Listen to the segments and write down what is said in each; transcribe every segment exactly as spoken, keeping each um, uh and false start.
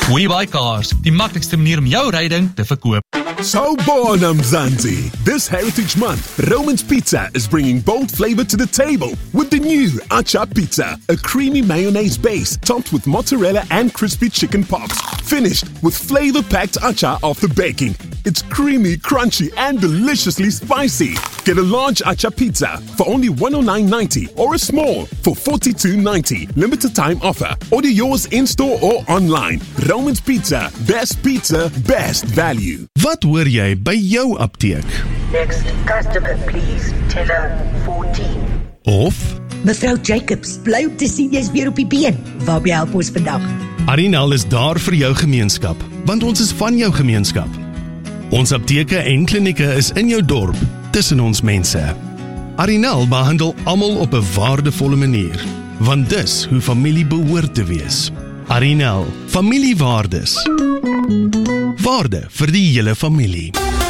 WeBuy Cars, die maklikste manier om jou ryding te verkoop. So Bonham Zanzi. This Heritage Month, Roman's Pizza is bringing bold flavor to the table with the new Acha Pizza, a creamy mayonnaise base topped with mozzarella and crispy chicken pops, finished with flavor-packed acha after baking. It's creamy, crunchy, and deliciously spicy. Get a large acha pizza for only one oh nine ninety or a small for forty-two ninety. Limited time offer. Order yours in-store or online. Roman's Pizza. Best pizza, best value. Wat hoor jy by jou apteek? Next customer, please. Teller fourteen. Of Mevrou Jacobs, bly om te sien jy's weer op die been. Waarby help ons vandag? Arinal is daar vir jou gemeenskap, want ons is van jou gemeenskap. Ons apteke en klinieke is in jou dorp, tussen ons mense. Arinal behandel almal op 'n waardevolle manier, want dis hoe familie behoort te wees. Arinal, familiewaardes. Waarde vir die hele familie.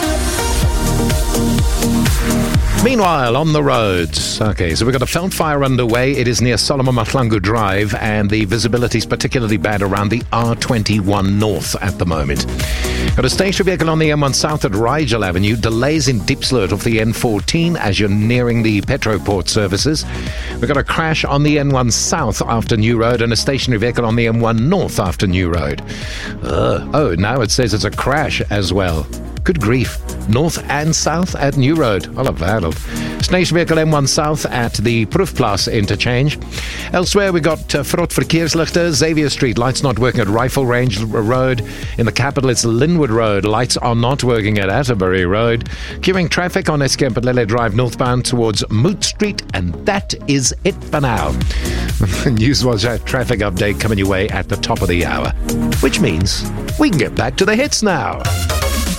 Meanwhile, on the roads. Okay, so we've got a felt fire underway. It is near Solomon Mahlangu Drive, and the visibility is particularly bad around the R twenty-one North at the moment. Got a station vehicle on the M one South at Rigel Avenue. Delays in Diepsloot off the N fourteen as you're nearing the Petroport services. We've got a crash on the N one South after New Road, and a stationary vehicle on the M one North after New Road. Uh, oh, now it says it's a crash as well. Good grief. North and South at New Road. Alle wêreld. Station vehicle M one South at the Proefplaas interchange. Elsewhere we got uh, Vrot verkeersligte, Xavier Street. Lights not working at Rifle Range Road. In the capital it's Linwood Road. Lights are not working at Atterbury Road. Queuing traffic on Escampelele Drive northbound towards Moot Street. And that is it for now. Newswatch traffic update coming your way at the top of the hour. Which means we can get back to the hits now.